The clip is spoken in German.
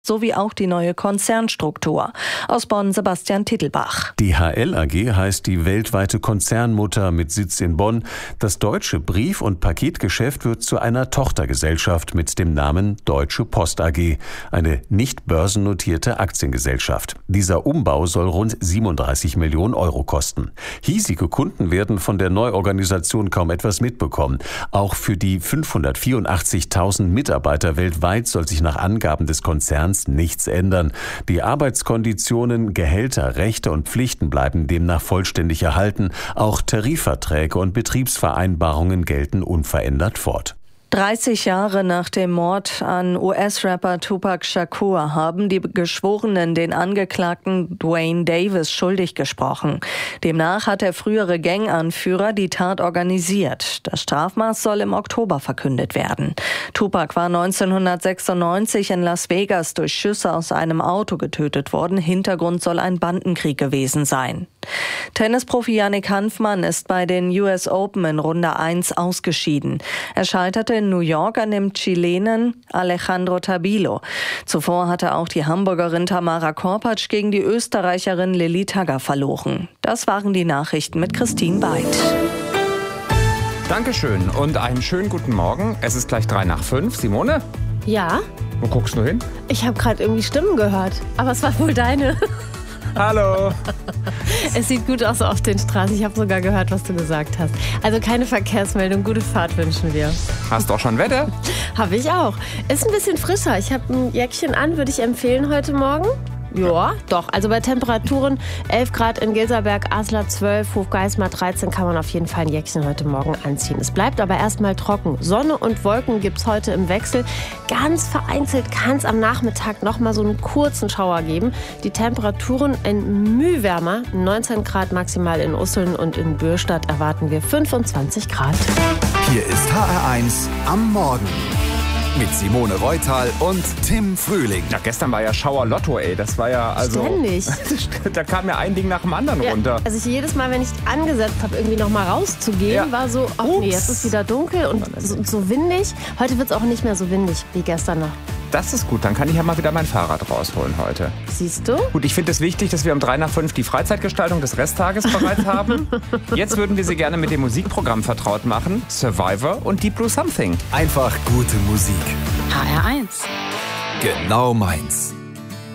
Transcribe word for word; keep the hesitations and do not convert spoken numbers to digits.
sowie auch die neue Konzernstruktur. Aus Bonn Sebastian Tittelbach. Die H L A G heißt die weltweite Konzernmutter mit Sitz in Bonn. Das deutsche Brief- und Paketgeschäft wird zu einer Tochtergesellschaft mit dem Namen Deutsche Post A G, eine nicht börsennotierte Aktiengesellschaft. Dieser Umbau soll rund siebenunddreißig Millionen Euro kosten. Hiesige Kunden werden von der Neuorganisation kaum etwas mitbekommen. Auch für die fünfhundertvierundachtzigtausend Mitarbeiter weltweit soll sich nach Angaben des Konzerns nichts ändern. Die Arbeitskonditionen, Gehälter, Rechte und Pflichten bleiben demnach vollständig erhalten. Auch Tarifverträge und Betriebsvereinbarungen gelten unverändert fort. dreißig Jahre nach dem Mord an U S-Rapper Tupac Shakur haben die Geschworenen den Angeklagten Duane Davis schuldig gesprochen. Demnach hat der frühere Ganganführer die Tat organisiert. Das Strafmaß soll im Oktober verkündet werden. Tupac war neunzehnhundertsechsundneunzig in Las Vegas durch Schüsse aus einem Auto getötet worden. Hintergrund soll ein Bandenkrieg gewesen sein. Tennisprofi Yannick Hanfmann ist bei den U S Open in Runde eins ausgeschieden. Er scheiterte in New York an dem Chilenen Alejandro Tabilo. Zuvor hatte auch die Hamburgerin Tamara Korpatsch gegen die Österreicherin Lilly Tagger verloren. Das waren die Nachrichten mit Christine Beid. Dankeschön und einen schönen guten Morgen. Es ist gleich drei nach fünf. Simone? Ja? Wo guckst du hin? Ich habe gerade irgendwie Stimmen gehört, aber es war wohl deine. Hallo. Es sieht gut aus auf den Straßen. Ich habe sogar gehört, was du gesagt hast. Also keine Verkehrsmeldung. Gute Fahrt wünschen wir. Hast du auch schon Wetter? Habe ich auch. Ist ein bisschen frischer. Ich habe ein Jäckchen an, würde ich empfehlen heute Morgen. Ja, doch. Also bei Temperaturen elf Grad in Gilserberg, Aslar zwölf, Hofgeismar dreizehn kann man auf jeden Fall ein Jäckchen heute Morgen anziehen. Es bleibt aber erstmal trocken. Sonne und Wolken gibt's heute im Wechsel. Ganz vereinzelt kann es am Nachmittag noch mal so einen kurzen Schauer geben. Die Temperaturen ein Mühe wärmer. neunzehn Grad maximal in Usseln und in Bürstadt erwarten wir fünfundzwanzig Grad. Hier ist H R eins am Morgen. Mit Simone Reutal und Tim Frühling. Ja, gestern war ja Schauer Lotto, ey. Das war ja also... Ständig. Da kam ja ein Ding nach dem anderen Ja, runter. also ich jedes Mal, wenn ich angesetzt habe, irgendwie noch mal rauszugehen, Ja. war so, ach nee, Ups. jetzt ist wieder dunkel und so, so windig. Heute wird es auch nicht mehr so windig wie gestern Nacht. Das ist gut, dann kann ich ja mal wieder mein Fahrrad rausholen heute. Siehst du? Gut, ich finde es wichtig, dass wir um drei nach fünf die Freizeitgestaltung des Resttages bereits haben. Jetzt würden wir Sie gerne mit dem Musikprogramm vertraut machen. Survivor und Deep Blue Something. Einfach gute Musik. H R eins. Genau meins.